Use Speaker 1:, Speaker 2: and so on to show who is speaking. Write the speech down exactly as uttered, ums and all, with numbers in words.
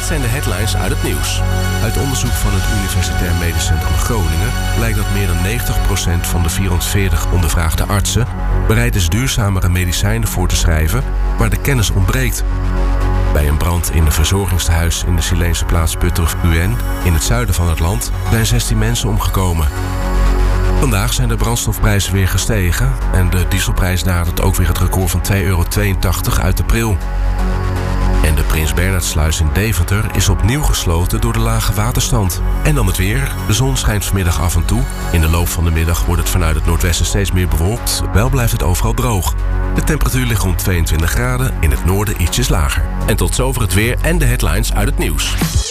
Speaker 1: zijn de headlines uit het nieuws. Uit onderzoek van het Universitair Medisch Centrum Groningen blijkt dat meer dan negentig procent van de vierhonderdveertig ondervraagde artsen bereid is duurzamere medicijnen voor te schrijven waar de kennis ontbreekt. Bij een brand in een verzorgingstehuis in de Chileense plaats Puerto Uén in het zuiden van het land zijn zestien mensen omgekomen. Vandaag zijn de brandstofprijzen weer gestegen en de dieselprijs nadert ook weer het record van twee euro tweeëntachtig uit april. En de Prins Bernhardsluis in Deventer is opnieuw gesloten door de lage waterstand. En dan het weer. De zon schijnt vanmiddag af en toe. In de loop van de middag wordt het vanuit het noordwesten steeds meer bewolkt. Wel blijft het overal droog. De temperatuur ligt rond tweeëntwintig graden, in het noorden ietsjes lager. En tot zover het weer en de headlines uit het nieuws.